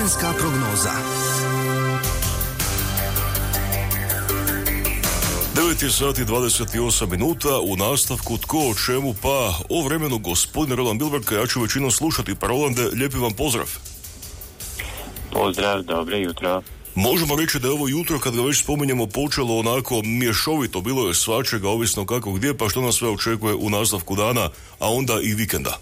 Vremenska prognoza. 9:28 u nastavku Tko o čemu, pa o vremenu gospodine Roland Bilberka. Ja ću većinom slušati, pa Rolande, lijepi vam pozdrav. Pozdrav, dobro jutro. Možemo reći da je ovo jutro, kad ga već spominjemo, počelo onako mješovito, bilo je svačega, ovisno kako gdje, pa što nas sve očekuje u nastavku dana, a onda i vikenda.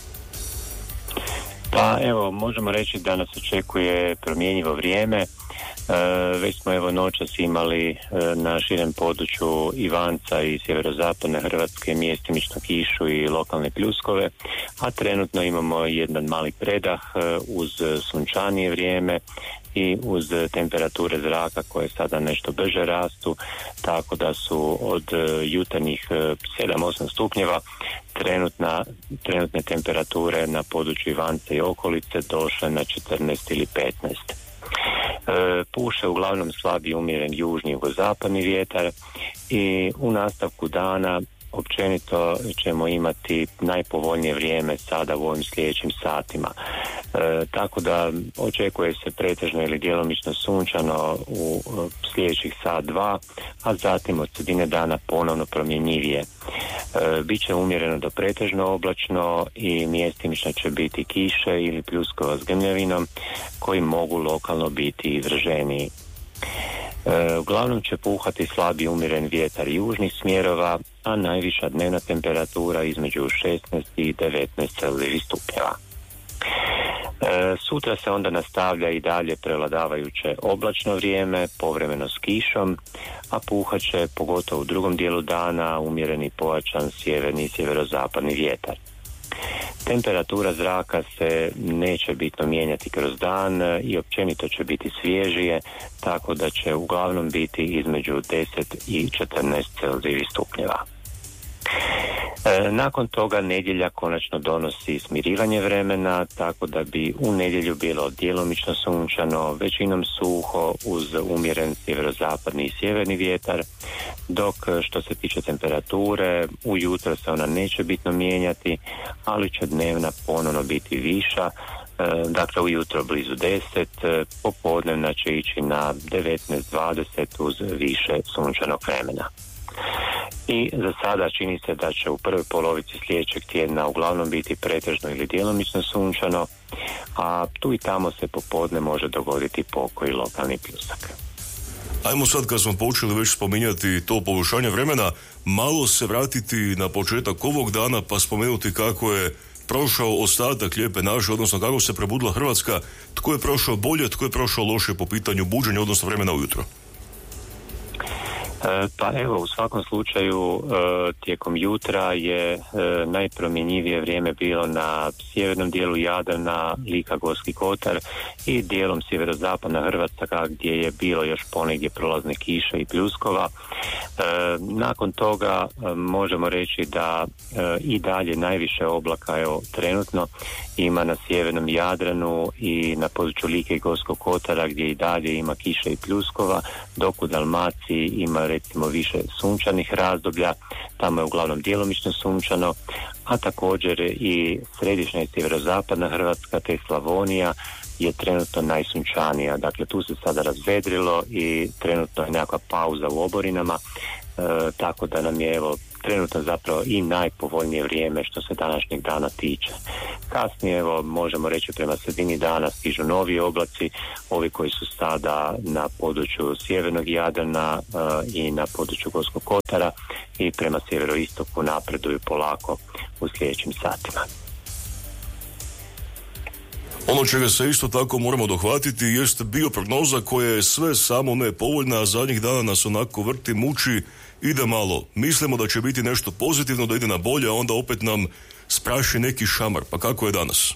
Pa evo, možemo reći da nas očekuje promjenjivo vrijeme. Već smo evo noćas imali na širem području Ivanca i sjeverozapadne Hrvatske mjestimično kišu i lokalne pljuskove, a trenutno imamo jedan mali predah uz sunčanije vrijeme i uz temperature zraka koje sada nešto brže rastu, tako da su od jutarnjih 7-8 stupnjeva trenutne temperature na području Ivanca i okolice došle na 14 ili 15. Puše uglavnom slabi umjeren južni jugozapadni vjetar i u nastavku dana općenito ćemo imati najpovoljnije vrijeme sada u ovim sljedećim satima. Tako da očekuje se pretežno ili djelomično sunčano u sljedećih sat dva, a zatim od sredine dana ponovno promjenjivije. Biće umjereno do pretežno oblačno i mjestimično će biti kiše ili pljuskova s grmljavinom koji mogu lokalno biti izraženiji. Uglavnom će puhati slabi umjeren vjetar južnih smjerova, a najviša dnevna temperatura između 16 i 19 celzijevih stupnjeva. Sutra se onda nastavlja i dalje prevladavajuće oblačno vrijeme, povremeno s kišom, a puhat će pogotovo u drugom dijelu dana umjereni pojačan sjeverni i sjeverozapadni vjetar. Temperatura zraka se neće bitno mijenjati kroz dan i općenito će biti svježije, tako da će uglavnom biti između 10 i 14 celzijevih stupnjeva. Nakon toga nedjelja konačno donosi smirivanje vremena, tako da bi u nedjelju bilo djelomično sunčano, većinom suho uz umjeren sjeverozapadni i sjeverni vjetar, dok što se tiče temperature, ujutro se ona neće bitno mijenjati, ali će dnevna ponovno biti viša, dakle ujutro blizu 10, popodnevna će ići na 19-20 uz više sunčanog vremena. I za sada čini se da će u prvoj polovici sljedećeg tjedna uglavnom biti pretežno ili djelomično sunčano, a tu i tamo se popodne može dogoditi pokoji lokalni pljusak. Ajmo sad, kad smo počeli već spominjati to poboljšanje vremena, malo se vratiti na početak ovog dana pa spomenuti kako je prošao ostatak lijepe naše, odnosno kako se probudila Hrvatska, tko je prošao bolje, tko je prošao loše po pitanju buđenja, odnosno vremena ujutro. Pa evo, u svakom slučaju tijekom jutra je najpromjenjivije vrijeme bilo na sjevernom dijelu Jadrana, Lika, Gorski kotar i dijelom sjeverozapadna Hrvatska gdje je bilo još ponegdje prolazne kiše i pljuskova. Nakon toga možemo reći da i dalje najviše oblaka evo trenutno ima na sjevernom Jadranu i na području Like i Gorskog kotara gdje i dalje ima kiše i pljuskova, dok u Dalmaciji ima recimo više sunčanih razdoblja, tamo je uglavnom djelomično sunčano, a također i središnja i sjeverozapadna Hrvatska te Slavonija je trenutno najsunčanija. Dakle, tu se sada razvedrilo i trenutno je nekakva pauza u oborinama, tako da nam je evo trenutno zapravo i najpovoljnije vrijeme što se današnjeg dana tiče. Kasnije evo možemo reći prema sredini dana stižu novi oblaci, ovi koji su sada na području sjevernog Jadrana i na području Gorskog kotara i prema sjeveroistoku napreduju polako u sljedećim satima. Ono čega se isto tako moramo dohvatiti jest bioprognoza koja je sve samo ne povoljna, a zadnjih dana nas onako vrti, muči, ide malo. Mislimo da će biti nešto pozitivno, da ide na bolje, a onda opet nam spraši neki šamar. Pa kako je danas?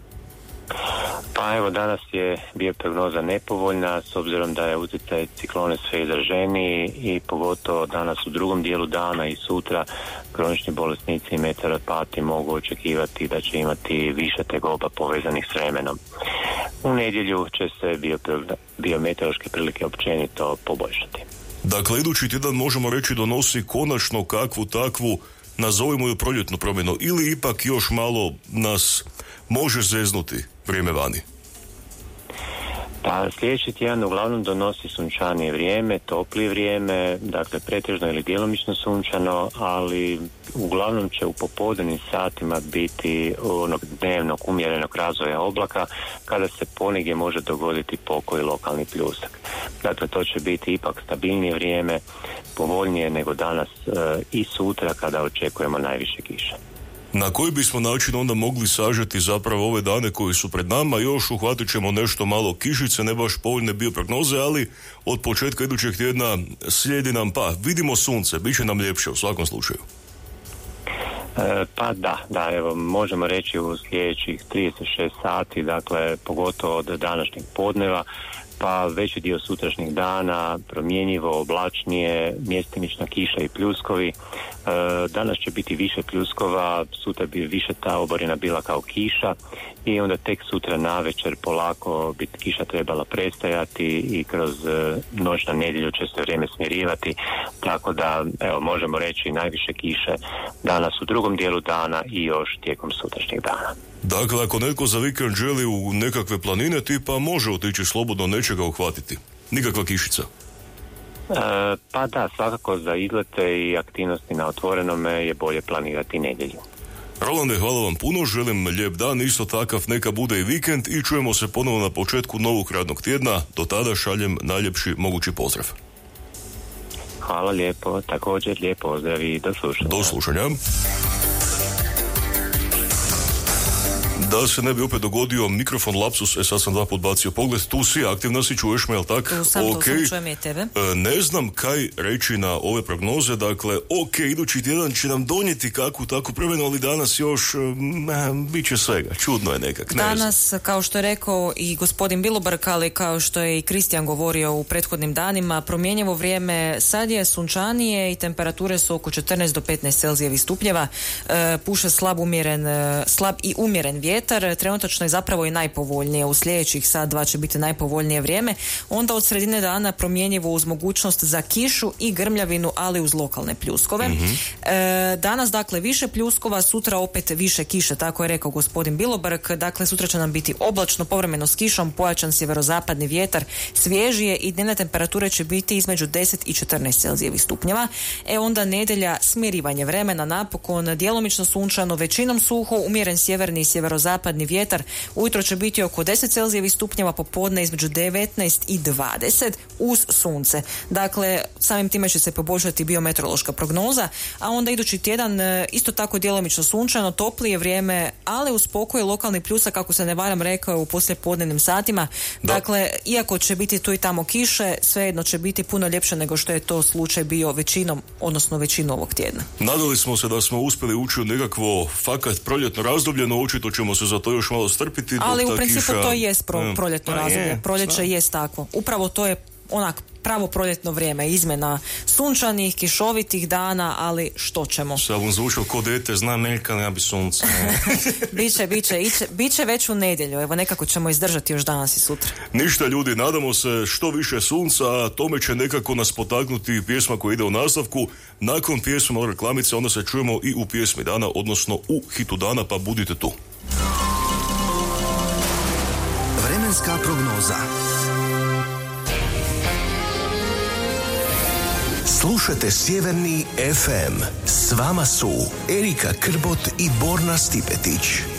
Pa evo, danas je bioprognoza nepovoljna s obzirom da je utjecaj ciklone sve izraženiji i pogotovo danas u drugom dijelu dana i sutra kronični bolesnici i meteoropati mogu očekivati da će imati više tegoba povezanih s vremenom. U nedjelju će se biometeorološke prilike općenito poboljšati. Dakle, idući tjedan možemo reći donosi konačno kakvu takvu, nazovimo ju proljetnu promjenu, ili ipak još malo nas može zeznuti vrijeme vani? Pa sljedeći tjedan uglavnom donosi sunčanije vrijeme, toplije vrijeme, dakle pretežno ili djelomično sunčano, ali uglavnom će u popodnevnim satima biti onog dnevnog umjerenog razvoja oblaka, kada se ponegdje može dogoditi pokoji lokalni pljusak. Dakle, to će biti ipak stabilnije vrijeme, povoljnije nego danas i sutra kada očekujemo najviše kiše. Na koji bismo način onda mogli sažeti zapravo ove dane koji su pred nama? Još uhvatit ćemo nešto malo kišice, ne baš povoljne bioprognoze, ali od početka idućeg tjedna slijedi nam, pa vidimo sunce, bit će nam ljepše u svakom slučaju. Pa da, evo, možemo reći u sljedećih 36 sati, dakle, pogotovo od današnjeg podneva, pa veći dio sutrašnjih dana, promjenjivo, oblačnije, mjestimična kiša i pljuskovi. Danas će biti više pljuskova, sutra bi više ta oborina bila kao kiša i onda tek sutra navečer polako bi kiša trebala prestajati i kroz noć na nedjelju će se vrijeme smirivati, tako da evo, možemo reći najviše kiše danas u drugom dijelu dana i još tijekom sutrašnjeg dana. Dakle, ako netko za vikend želi u nekakve planine, tipa može otići slobodno nečega uhvatiti. Nikakva kišica. Pa da, svakako za izlete i aktivnosti na otvorenome je bolje planirati nedjelju. Rolande, hvala vam puno, želim lijep dan, isto takav neka bude i vikend i čujemo se ponovo na početku novog radnog tjedna. Do tada šaljem najljepši mogući pozdrav. Hvala lijepo, također lijep pozdrav i do slušanja. Do slušanja. Da se ne bi opet dogodio mikrofon lapsus, sad sam 2 put bacio pogled, tu si, aktivna si, čuješ me, jel tak? Tu sam, čujem i tebe. Ne znam kaj reći na ove prognoze, dakle, idući tjedan će nam donijeti kakvu takvu promjenu, ali danas još bit će svega, čudno je nekak. Danas, kao što je rekao i gospodin Bilobrk, ali kao što je i Kristijan govorio u prethodnim danima, promjenjivo vrijeme, sad je sunčanije i temperature su oko 14 do 15 celzijevih stupnjeva, puše slab i umjeren vjetar, trenutačno je zapravo i najpovoljnije, u sljedećih sat dva će biti najpovoljnije vrijeme, onda od sredine dana promjenjivo uz mogućnost za kišu i grmljavinu, ali uz lokalne pljuskove. Danas dakle više pljuskova, sutra opet više kiše, tako je rekao gospodin Bilobrk, dakle sutra će nam biti oblačno, povremeno s kišom, pojačan sjeverozapadni vjetar, svježije i dnevne temperature će biti između 10 i 14 celzijevih stupnjeva. Onda nedjelja, smirivanje vremena, napokon djelomično sunčano, većinom suho, umjeren sjeverni i sjeverozapadni vjetar, ujutro će biti oko 10 celzijevih stupnjeva, popodne između 19 i 20 uz sunce. Dakle, samim time će se poboljšati biometeorološka prognoza, a onda idući tjedan isto tako djelomično sunčano, toplije vrijeme, ali uz pokoj lokalni pljusak, kako se ne varam, rekao u poslijepodnevnim satima. Da. Dakle, iako će biti tu i tamo kiše, svejedno će biti puno ljepše nego što je to slučaj bio većinu ovog tjedna. Nadali smo se da smo uspjeli ući u nekakvo fakat proljetno razdoblje, no očito ćemo se za to još malo strpiti. Ali u principu to jest proljetno razdoblje. Proljeće jest takvo. Upravo to je onak pravo proljetno vrijeme, izmjena sunčanih, kišovitih dana, ali što ćemo? Sad vam zvučao ko dete, znam Neljka, ja bi sunce. Biće već u nedjelju, evo nekako ćemo izdržati još danas i sutra. Ništa ljudi, nadamo se što više sunca, a tome će nekako nas potaknuti pjesma koja ide u nastavku. Nakon pjesma reklamice onda se čujemo i u pjesmi dana, odnosno u hitu dana, pa budite tu. Vremenska prognoza. Slušajte Sjeverni FM. S vama su Erika Krbot i Borna Stipetić.